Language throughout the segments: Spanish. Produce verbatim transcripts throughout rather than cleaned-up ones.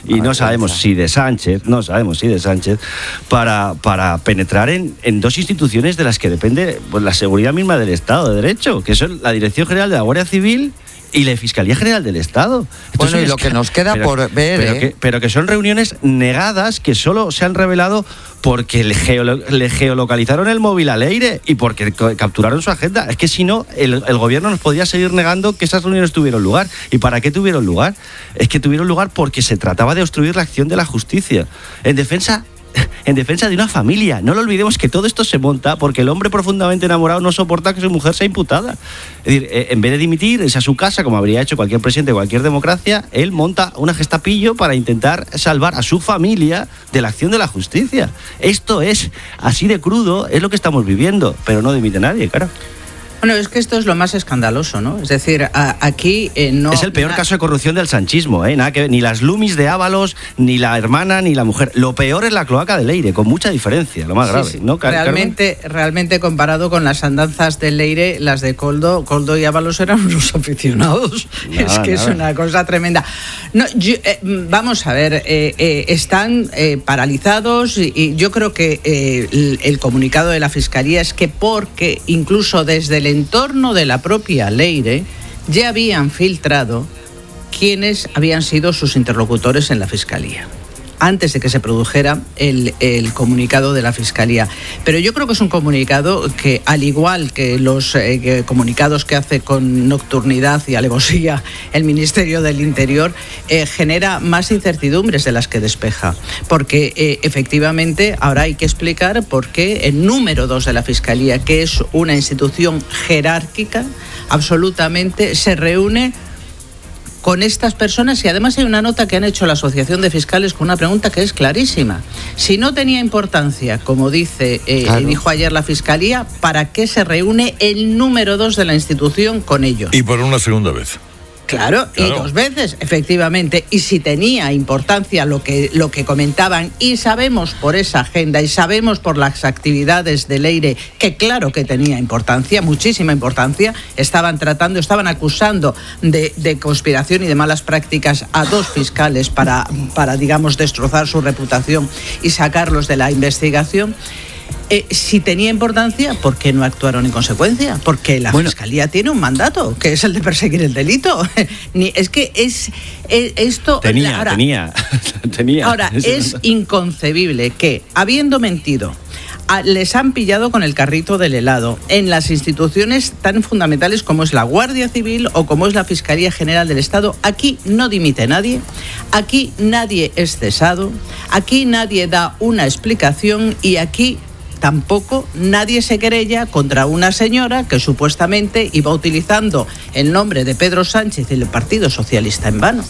y no sabemos si de Sánchez, no sabemos si de Sánchez, para, para penetrar en, en dos instituciones de las que depende pues, la seguridad misma del Estado de Derecho, que son la Dirección General de la Guardia Civil y la Fiscalía General del Estado. Esto bueno, y lo que nos queda pero, por ver... Pero, ¿eh? que, pero que son reuniones negadas que solo se han revelado porque le, geolo, le geolocalizaron el móvil a Leire y porque capturaron su agenda. Es que si no, el, el gobierno nos podía seguir negando que esas reuniones tuvieron lugar. ¿Y para qué tuvieron lugar? Es que tuvieron lugar porque se trataba de obstruir la acción de la justicia. En defensa... en defensa de una familia. No lo olvidemos que todo esto se monta porque el hombre profundamente enamorado no soporta que su mujer sea imputada. Es decir, en vez de dimitir, irse a su casa, como habría hecho cualquier presidente de cualquier democracia, él monta una gestapillo para intentar salvar a su familia de la acción de la justicia. Esto es así de crudo, es lo que estamos viviendo, pero no dimite nadie, claro. Bueno, es que esto es lo más escandaloso, ¿no? Es decir, a, aquí eh, no... Es el peor na- caso de corrupción del sanchismo, ¿eh? Nada que ni las Lumis de Ábalos, ni la hermana, ni la mujer. Lo peor es la cloaca de Leire, con mucha diferencia, lo más sí, grave, sí. ¿no? Car- Realmente, realmente comparado con las andanzas de Leire, las de Coldo, Coldo y Ábalos eran unos aficionados. Nada, es que nada. Es una cosa tremenda. No, yo, eh, vamos a ver, eh, eh, están eh, paralizados y, y yo creo que eh, el, el comunicado de la Fiscalía es que porque incluso desde el entorno de la propia Leire ya habían filtrado quiénes habían sido sus interlocutores en la Fiscalía antes de que se produjera el, el comunicado de la Fiscalía. Pero yo creo que es un comunicado que, al igual que los eh, que comunicados que hace con nocturnidad y alevosía el Ministerio del Interior, eh, genera más incertidumbres de las que despeja. Porque eh, efectivamente ahora hay que explicar por qué el número dos de la Fiscalía, que es una institución jerárquica, absolutamente se reúne con estas personas, y además hay una nota que han hecho la Asociación de Fiscales con una pregunta que es clarísima. Si no tenía importancia, como dice eh, claro. dijo ayer la Fiscalía, ¿para qué se reúne el número dos de la institución con ellos? Y por una segunda vez. Claro, claro, y dos veces, efectivamente. Y si tenía importancia lo que, lo que comentaban, y sabemos por esa agenda, y sabemos por las actividades de Leire, que claro que tenía importancia, muchísima importancia, estaban tratando, estaban acusando de, de conspiración y de malas prácticas a dos fiscales para, para, digamos, destrozar su reputación y sacarlos de la investigación. Eh, si tenía importancia, ¿por qué no actuaron en consecuencia? Porque la bueno, Fiscalía tiene un mandato, que es el de perseguir el delito. Ni, es que es, es esto... Tenía, ahora, tenía, tenía. Ahora, es inconcebible que, habiendo mentido, a, les han pillado con el carrito del helado en las instituciones tan fundamentales como es la Guardia Civil o como es la Fiscalía General del Estado. Aquí no dimite nadie, aquí nadie es cesado, aquí nadie da una explicación y aquí tampoco nadie se querella contra una señora que supuestamente iba utilizando el nombre de Pedro Sánchez y el Partido Socialista en vano.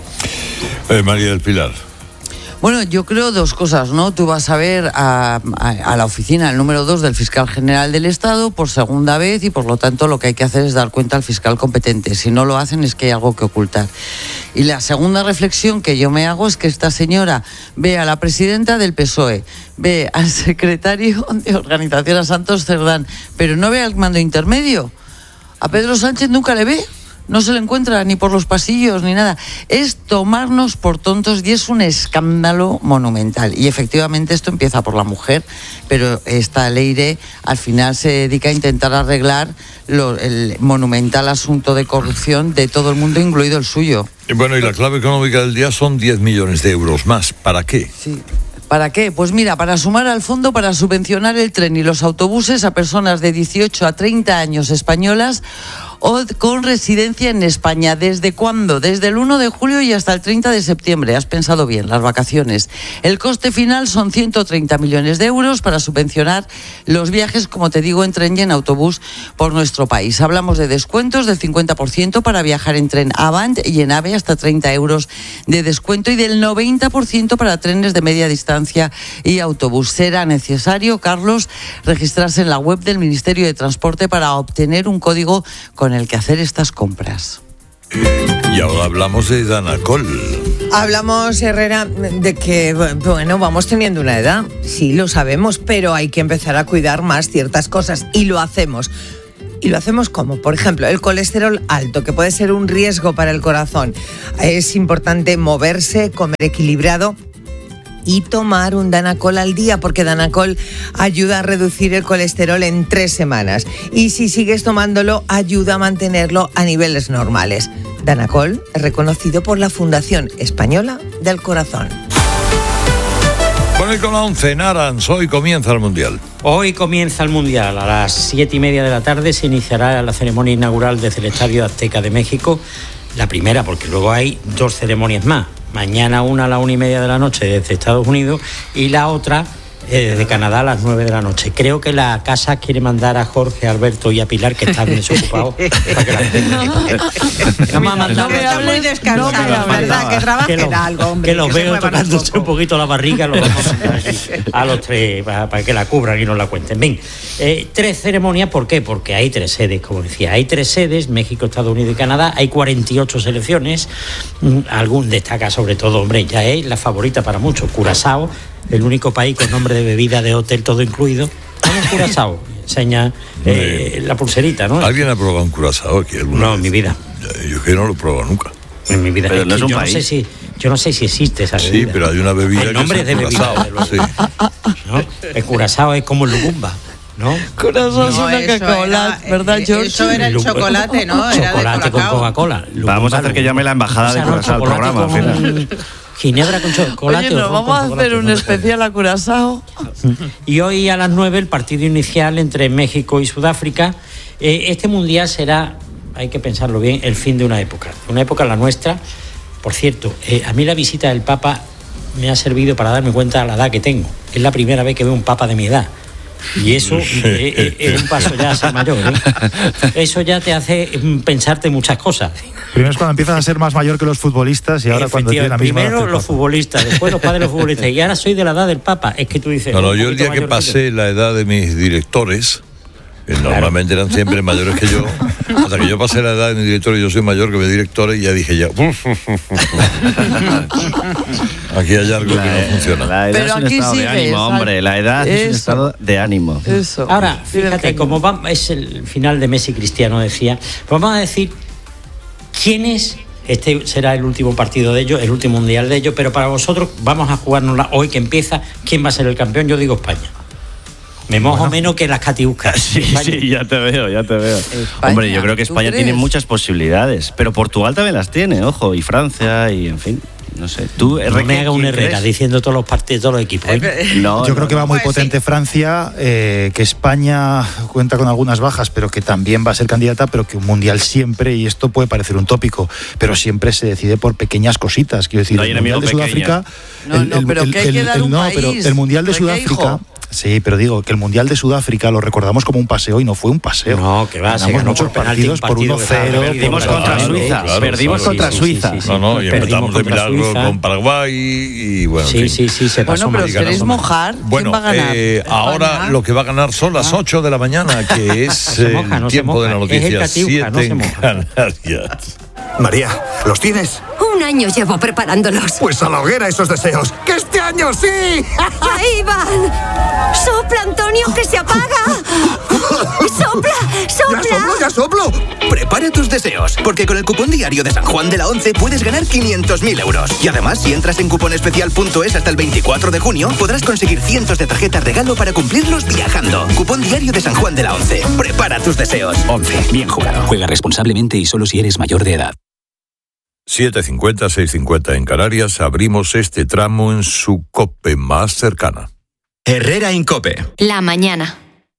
Eh, María del Pilar. Bueno, yo creo dos cosas, ¿no? Tú vas a ver a, a, a la oficina, el número dos del fiscal general del Estado por segunda vez y por lo tanto lo que hay que hacer es dar cuenta al fiscal competente. Si no lo hacen es que hay algo que ocultar. Y la segunda reflexión que yo me hago es que esta señora ve a la presidenta del P S O E, ve al secretario de Organización, a Santos Cerdán, pero no ve al mando intermedio. A Pedro Sánchez nunca le ve. No se le encuentra ni por los pasillos ni nada. Es tomarnos por tontos y es un escándalo monumental. Y efectivamente esto empieza por la mujer, pero esta Leire al final se dedica a intentar arreglar lo, el monumental asunto de corrupción de todo el mundo, incluido el suyo. Y bueno, y la clave económica del día son diez millones de euros más. ¿Para qué? Sí. ¿Para qué? Pues mira, para sumar al fondo para subvencionar el tren y los autobuses a personas de dieciocho a treinta años españolas o con residencia en España. ¿Desde cuándo? Desde el uno de julio y hasta el treinta de septiembre. Has pensado bien, las vacaciones. El coste final son ciento treinta millones de euros para subvencionar los viajes, como te digo, en tren y en autobús por nuestro país. Hablamos de descuentos del cincuenta por ciento para viajar en tren Avant y en AVE hasta treinta euros de descuento y del noventa por ciento para trenes de media distancia y autobús. Será necesario, Carlos, registrarse en la web del Ministerio de Transporte para obtener un código con el que hacer estas compras. Y ahora hablamos de Danacol. Hablamos, Herrera, de que, bueno, vamos teniendo una edad, sí, lo sabemos, pero hay que empezar a cuidar más ciertas cosas y lo hacemos. ¿Y lo hacemos cómo? Por ejemplo, el colesterol alto, que puede ser un riesgo para el corazón. Es importante moverse, comer equilibrado y tomar un Danacol al día, porque Danacol ayuda a reducir el colesterol en tres semanas. Y si sigues tomándolo, ayuda a mantenerlo a niveles normales. Danacol es reconocido por la Fundación Española del Corazón. Bueno, y con la once en Arans, hoy comienza el Mundial. Hoy comienza el Mundial. A las siete y media de la tarde se iniciará la ceremonia inaugural desde el Estadio Azteca de México. La primera, porque luego hay dos ceremonias más. Mañana una a la una y media de la noche desde Estados Unidos y la otra eh, desde Canadá a las nueve de la noche. Creo que la casa quiere mandar a Jorge, a Alberto y a Pilar, que están desocupados, para que la gente... Vamos a mandar, está muy descansado, no, ¿verdad? Que trabajen que lo, algo, hombre. Que los que veo tocándose un, un poquito la barriga, los vamos a mandar aquí a los tres, para, para que la cubran y nos la cuenten. Bien, eh, tres ceremonias, ¿por qué? Porque hay tres sedes, como decía. Hay tres sedes, México, Estados Unidos y Canadá. Hay cuarenta y ocho selecciones. Algún destaca sobre todo, hombre, ya es la favorita para muchos, Curazao, el único país con nombre de bebida, de hotel, todo incluido. Vamos, Curazao, enseña eh, la pulserita, ¿no? ¿Alguien ha probado un Curazao aquí alguna No, vez? en mi vida. Yo que no lo he probado nunca. En mi vida. Pero es no que es un yo, país. No sé si, yo no sé si existe esa bebida. Sí, pero hay una bebida el nombre que es es de un bebida, Curazao, desde luego. ¿No? El Curazao es como el Lugumba, ¿no? Corazón es No, una eso Coca-Cola, era- ¿verdad, eh, George? eso era el Lu- chocolate, ¿no? Era de Chocolate con Colacao. Coca-Cola. Vamos a hacer que llame la embajada de Curazao al programa, al final. Ginebra con chocolate. Oye, o nos ron vamos con a hacer chocolate, un no sé. especial a Curazao. Y hoy a las nueve el partido inicial entre México y Sudáfrica. Eh, este mundial será, hay que pensarlo bien, el fin de una época. Una época la nuestra. Por cierto, eh, a mí la visita del Papa me ha servido para darme cuenta de la edad que tengo. Es la primera vez que veo un Papa de mi edad. Y eso Sí. eh, eh, es un paso ya a ser mayor, ¿eh? Eso ya te hace mm, pensarte muchas cosas. Primero es cuando empiezas a ser más mayor que los futbolistas y ahora cuando tiene la misma edad Primero que el los Papa. futbolistas, después los padres de los futbolistas. Y ahora soy de la edad del Papa. Es que tú dices... No, no, un yo el poquito día que mayor pasé la edad de mis directores, que normalmente eran siempre mayores que yo, hasta que yo pasé la edad de mis directores, yo soy mayor que mis directores, y ya dije ya, aquí hay algo que no funciona. La edad Pero es un aquí estado de sigues, ánimo, hombre. La edad es un eso. estado de ánimo. Eso. Ahora, Mira el fíjate, cañón. como va, es el final de Messi Cristiano, decía, pues vamos a decir quién es, este será el último partido de ellos, el último mundial de ellos, pero para vosotros vamos a jugárnosla hoy que empieza, ¿quién va a ser el campeón? Yo digo España. Me mojo Bueno. menos que las catiuscas. Sí, España. sí, ya te veo, ya te veo. España, Hombre, yo creo que ¿tú España crees? tiene muchas posibilidades, pero Portugal también las tiene, ojo, y Francia, y en fin, no sé. Tú, No me haga un ¿quién Herrera crees? diciendo todos los partidos, todos los equipos. ¿eh? No, Yo no, creo que va no. muy Pues potente sí. Francia, eh, que España cuenta con algunas bajas, pero que también va a ser candidata, pero que un mundial siempre, y esto puede parecer un tópico, pero siempre se decide por pequeñas cositas. Quiero decir, No hay el mundial de enemigo Sudáfrica, pequeño. No, no, pero que hay que dar un no, país. pero el mundial de ¿Pero qué, Sudáfrica. hijo? Sí, pero digo que el mundial de Sudáfrica lo recordamos como un paseo y no fue un paseo. No, que va, se Ganamos ganó muchos por penalti, partidos un por partido uno que cero. estaba Perdimos Claro, contra claro, Suiza, claro, perdimos claro, contra sí, sí, Suiza. sí, sí. No, no, y Perdimos empezamos de contra milagro Suiza. con Paraguay y bueno. en Sí, fin. sí, sí, se pasó Bueno, pero mal. os queréis ganamos. mojar. Bueno, ¿Quién va a ganar? eh, ahora lo que va a ganar son las ocho de la mañana, que es se el moja, no se tiempo de la moja. Es el noticia, Catiusca, no siete se en moja. Canarias. María, ¿los tienes? Un año llevo preparándolos. Pues a la hoguera esos deseos. ¡Que este año sí! ¡Ahí van! ¡Sopla, Antonio, que se apaga! ¡Sopla, ¡Ya sopla! soplo, ya soplo! Prepara tus deseos, porque con el cupón diario de San Juan de la Once puedes ganar quinientos mil euros. Y además, si entras en cuponespecial punto es hasta el veinticuatro de junio, podrás conseguir cientos de tarjetas regalo para cumplirlos viajando. Cupón diario de San Juan de la Once. Prepara tus deseos. once. Bien jugado. Juega responsablemente y solo si eres mayor de edad. siete cincuenta, seis cincuenta en Canarias, abrimos este tramo en su COPE más cercana. Herrera Incope. La mañana.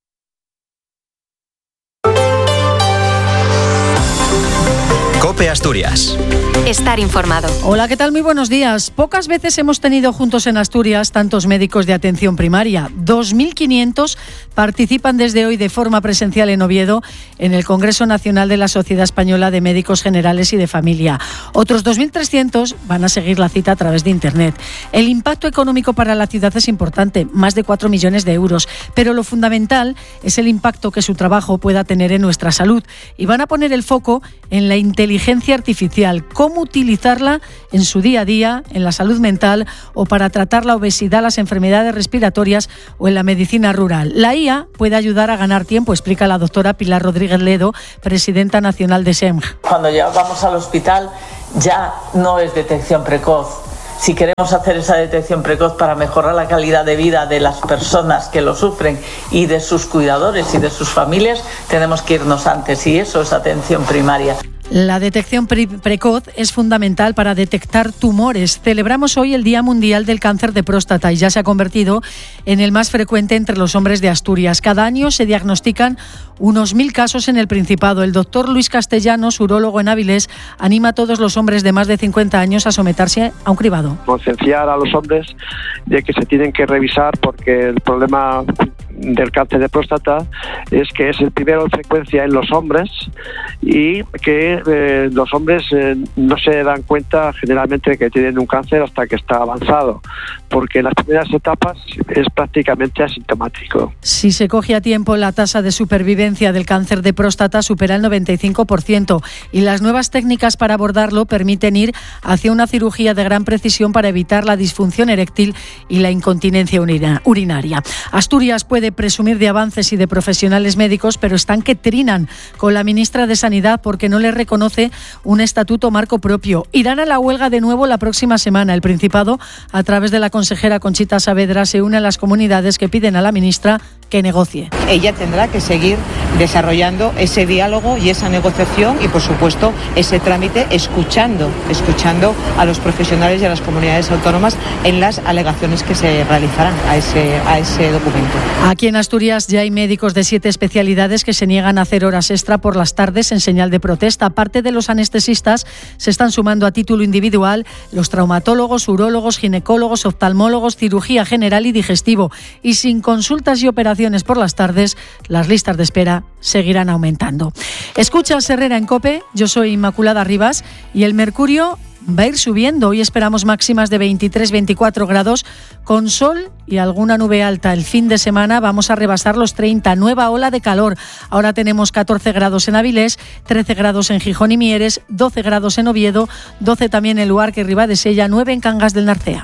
Cope Asturias. Estar informado. Hola, ¿qué tal? Muy buenos días. Pocas veces hemos tenido juntos en Asturias tantos médicos de atención primaria. dos mil quinientos participan desde hoy de forma presencial en Oviedo en el Congreso Nacional de la Sociedad Española de Médicos Generales y de Familia. Otros dos mil trescientos van a seguir la cita a través de Internet. El impacto económico para la ciudad es importante, más de cuatro millones de euros, pero lo fundamental es el impacto que su trabajo pueda tener en nuestra salud, y van a poner el foco en la inteligencia inteligencia artificial, cómo utilizarla en su día a día, en la salud mental o para tratar la obesidad, las enfermedades respiratorias o en la medicina rural. La I A puede ayudar a ganar tiempo, explica la doctora Pilar Rodríguez Ledo, presidenta nacional de S E M G. Cuando ya vamos al hospital ya no es detección precoz. Si queremos hacer esa detección precoz para mejorar la calidad de vida de las personas que lo sufren y de sus cuidadores y de sus familias, tenemos que irnos antes, y eso es atención primaria. La detección pre- precoz es fundamental para detectar tumores. Celebramos hoy el Día Mundial del Cáncer de Próstata y ya se ha convertido en el más frecuente entre los hombres de Asturias. Cada año se diagnostican unos mil casos en el Principado. El doctor Luis Castellanos, urólogo en Avilés, anima a todos los hombres de más de cincuenta años a someterse a un cribado. Concienciar a los hombres de que se tienen que revisar, porque el problema del cáncer de próstata es que es el primero en frecuencia en los hombres y que eh, los hombres eh, no se dan cuenta generalmente que tienen un cáncer hasta que está avanzado, porque en las primeras etapas es prácticamente asintomático. Si se coge a tiempo, la tasa de supervivencia del cáncer de próstata supera el noventa y cinco por ciento y las nuevas técnicas para abordarlo permiten ir hacia una cirugía de gran precisión para evitar la disfunción eréctil y la incontinencia urina- urinaria. Asturias puede presumir de avances y de profesionales médicos, pero están que trinan con la ministra de Sanidad porque no le reconoce un estatuto marco propio. Irán a la huelga de nuevo la próxima semana. El Principado, a través de la consejera Conchita Saavedra, se une a las comunidades que piden a la ministra que negocie. Ella tendrá que seguir desarrollando ese diálogo y esa negociación y, por supuesto, ese trámite escuchando, escuchando a los profesionales y a las comunidades autónomas en las alegaciones que se realizarán a ese, a ese documento. Aquí en Asturias ya hay médicos de siete especialidades que se niegan a hacer horas extra por las tardes en señal de protesta. Aparte de los anestesistas, se están sumando a título individual los traumatólogos, urólogos, ginecólogos, oftalmólogos, cirugía general y digestivo. Y sin consultas y operaciones por las tardes, las listas de espera seguirán aumentando. Escuchas Herrera en COPE, yo soy Inmaculada Rivas y el mercurio va a ir subiendo. Hoy esperamos máximas de veintitrés a veinticuatro grados con sol y alguna nube alta. El fin de semana vamos a rebasar los treinta, nueva ola de calor. Ahora tenemos catorce grados en Avilés, trece grados en Gijón y Mieres, doce grados en Oviedo, doce también en Luarca y Ribadesella, nueve en Cangas del Narcea.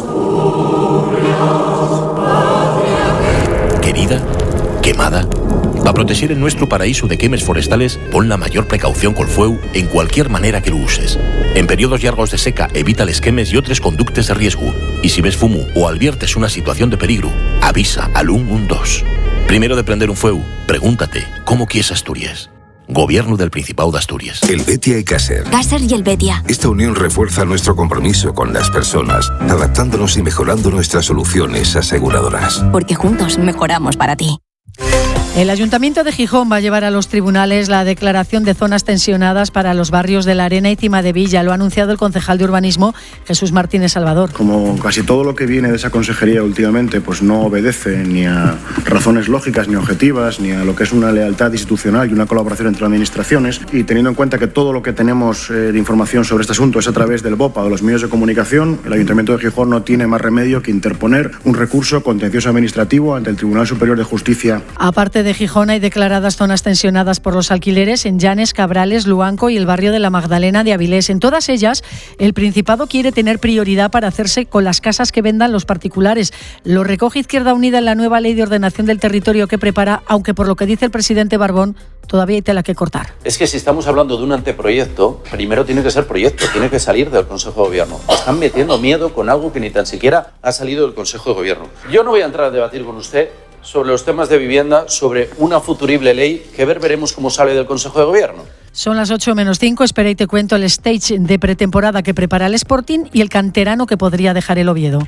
Querida, quemada. Para proteger el nuestro paraíso de quemes forestales, pon la mayor precaución col fueu en cualquier manera que lo uses. En periodos llargos de seca, evita les quemes y otros conductes de riesgo. Y si ves fumo o adviertes una situación de peligro, avisa al ciento doce. Primero de prender un fueu, pregúntate, ¿cómo quieres Asturias? Gobierno del Principado de Asturias. El Betia y Caser. Caser y el Betia. Esta unión refuerza nuestro compromiso con las personas, adaptándonos y mejorando nuestras soluciones aseguradoras. Porque juntos mejoramos para ti. El Ayuntamiento de Gijón va a llevar a los tribunales la declaración de zonas tensionadas para los barrios de La Arena y Cimadevilla. Lo ha anunciado el concejal de Urbanismo, Jesús Martínez Salvador. Como casi todo lo que viene de esa consejería últimamente, pues no obedece ni a razones lógicas ni objetivas, ni a lo que es una lealtad institucional y una colaboración entre administraciones. Y teniendo en cuenta que todo lo que tenemos eh, de información sobre este asunto es a través del BOPA o de los medios de comunicación, el Ayuntamiento de Gijón no tiene más remedio que interponer un recurso contencioso administrativo ante el Tribunal Superior de Justicia. Aparte de Gijón hay declaradas zonas tensionadas por los alquileres en Llanes, Cabrales, Luanco y el barrio de la Magdalena de Avilés. En todas ellas, el Principado quiere tener prioridad para hacerse con las casas que vendan los particulares. Lo recoge Izquierda Unida en la nueva ley de ordenación del territorio que prepara, aunque por lo que dice el presidente Barbón, todavía hay tela que cortar. Es que si estamos hablando de un anteproyecto, primero tiene que ser proyecto, tiene que salir del Consejo de Gobierno. Están metiendo miedo con algo que ni tan siquiera ha salido del Consejo de Gobierno. Yo no voy a entrar a debatir con usted sobre los temas de vivienda, sobre una futurible ley que ver veremos cómo sale del Consejo de Gobierno. Son las ocho menos cinco, espera y te cuento el stage de pretemporada que prepara el Sporting y el canterano que podría dejar el Oviedo.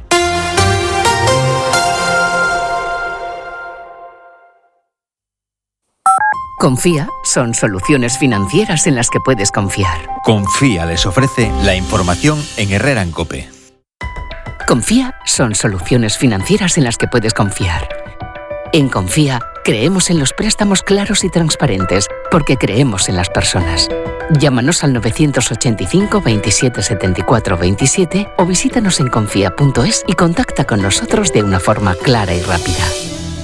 Confía son soluciones financieras en las que puedes confiar. Confía les ofrece la información en Herrera en COPE. Confía son soluciones financieras en las que puedes confiar. En Confía, creemos en los préstamos claros y transparentes, porque creemos en las personas. Llámanos al novecientos ochenta y cinco, veintisiete, setenta y cuatro, veintisiete o visítanos en confía punto es y contacta con nosotros de una forma clara y rápida.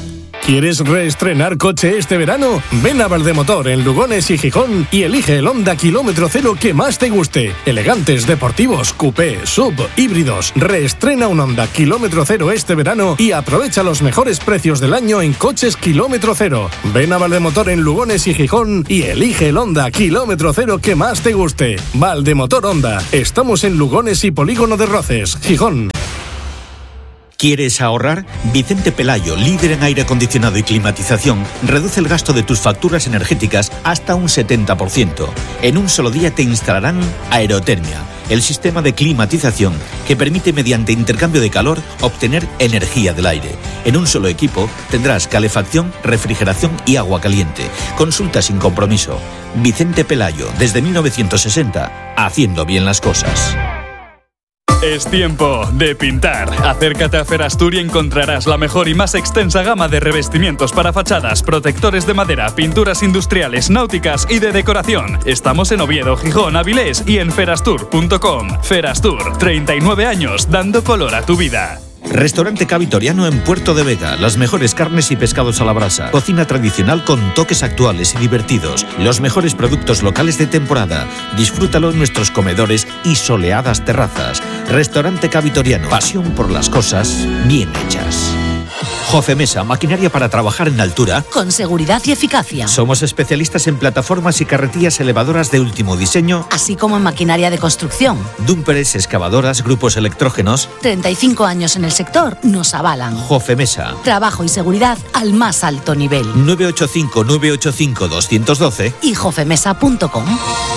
¿Quieres reestrenar coche este verano? Ven a Valdemotor en Lugones y Gijón y elige el Honda kilómetro cero que más te guste. Elegantes, deportivos, coupé, sub, híbridos. Reestrena un Honda kilómetro cero este verano y aprovecha los mejores precios del año en coches kilómetro cero. Ven a Valdemotor en Lugones y Gijón y elige el Honda kilómetro cero que más te guste. Valdemotor Honda. Estamos en Lugones y Polígono de Roces, Gijón. ¿Quieres ahorrar? Vicente Pelayo, líder en aire acondicionado y climatización, reduce el gasto de tus facturas energéticas hasta un setenta por ciento. En un solo día te instalarán Aerotermia, el sistema de climatización que permite mediante intercambio de calor obtener energía del aire. En un solo equipo tendrás calefacción, refrigeración y agua caliente. Consulta sin compromiso. Vicente Pelayo, desde mil novecientos sesenta, haciendo bien las cosas. Es tiempo de pintar. Acércate a Ferastur y encontrarás la mejor y más extensa gama de revestimientos para fachadas, protectores de madera, pinturas industriales, náuticas y de decoración. Estamos en Oviedo, Gijón, Avilés y en ferastur punto com. Ferastur, treinta y nueve años dando color a tu vida. Restaurante Cavitoriano en Puerto de Vega. Las mejores carnes y pescados a la brasa. Cocina tradicional con toques actuales y divertidos. Los mejores productos locales de temporada. Disfrútalo en nuestros comedores y soleadas terrazas. Restaurante Cavitoriano. Pasión por las cosas bien hechas. Jofemesa, maquinaria para trabajar en altura. Con seguridad y eficacia. Somos especialistas en plataformas y carretillas elevadoras de último diseño. Así como en maquinaria de construcción. Dúmperes, excavadoras, grupos electrógenos. treinta y cinco años en el sector nos avalan. Jofemesa. Trabajo y seguridad al más alto nivel. nueve ocho cinco, nueve ocho cinco, dos uno dos y jofemesa punto com.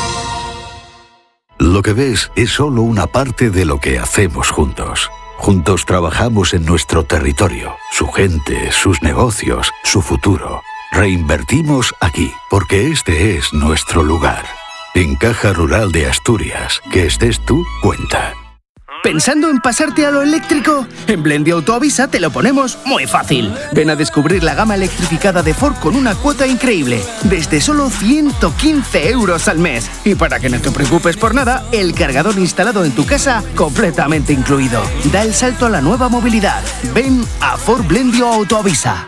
Lo que ves es solo una parte de lo que hacemos juntos. Juntos trabajamos en nuestro territorio, su gente, sus negocios, su futuro. Reinvertimos aquí, porque este es nuestro lugar. En Caja Rural de Asturias, que estés tú, cuenta. ¿Pensando en pasarte a lo eléctrico? En Blendio Autoavisa te lo ponemos muy fácil. Ven a descubrir la gama electrificada de Ford con una cuota increíble, desde solo ciento quince euros al mes. Y para que no te preocupes por nada, el cargador instalado en tu casa completamente incluido. Da el salto a la nueva movilidad. Ven a Ford Blendio Autoavisa.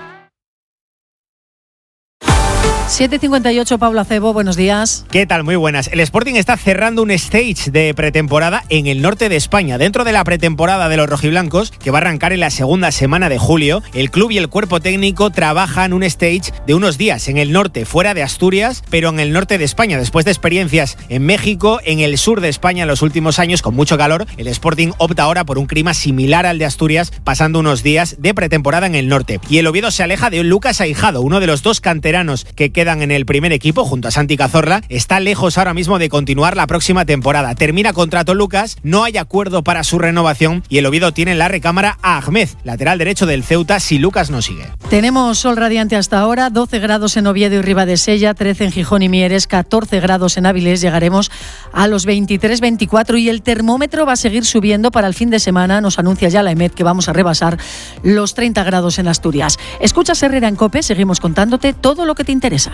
siete cincuenta y ocho, Pablo Acebo, buenos días. ¿Qué tal? Muy buenas. El Sporting está cerrando un stage de pretemporada en el norte de España. Dentro de la pretemporada de los rojiblancos, que va a arrancar en la segunda semana de julio, el club y el cuerpo técnico trabajan un stage de unos días en el norte, fuera de Asturias, pero en el norte de España. Después de experiencias en México, en el sur de España en los últimos años, con mucho calor, el Sporting opta ahora por un clima similar al de Asturias, pasando unos días de pretemporada en el norte. Y el Oviedo se aleja de Lucas Aijado, uno de los dos canteranos que quedan en el primer equipo junto a Santi Cazorla. Está lejos ahora mismo de continuar la próxima temporada. Termina contrato Lucas, no hay acuerdo para su renovación y el Oviedo tiene en la recámara a Ahmed, lateral derecho del Ceuta, si Lucas no sigue. Tenemos sol radiante hasta ahora, doce grados en Oviedo y Ribadesella, trece en Gijón y Mieres, catorce grados en Avilés, llegaremos a los veintitrés veinticuatro y el termómetro va a seguir subiendo para el fin de semana, nos anuncia ya la EMET que vamos a rebasar los treinta grados en Asturias. Escuchas Herrera en COPE, seguimos contándote todo lo que te interesa.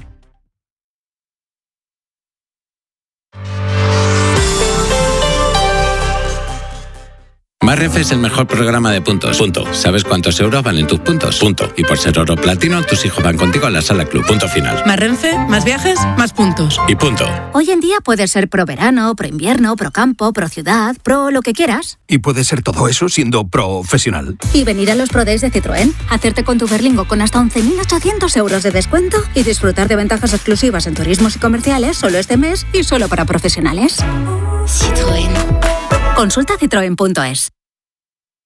Más Renfe es el mejor programa de puntos. Punto. ¿Sabes cuántos euros valen tus puntos? Punto. Y por ser oro platino, tus hijos van contigo a la sala club. Punto final. Más Renfe, más viajes, más puntos. Y punto. Hoy en día puedes ser pro verano, pro invierno, pro campo, pro ciudad, pro lo que quieras. Y puedes ser todo eso siendo profesional. Y venir a los Pro Days de Citroën, hacerte con tu Berlingo con hasta once mil ochocientos euros de descuento y disfrutar de ventajas exclusivas en turismos y comerciales solo este mes y solo para profesionales. Citroën. Consulta citroen punto es.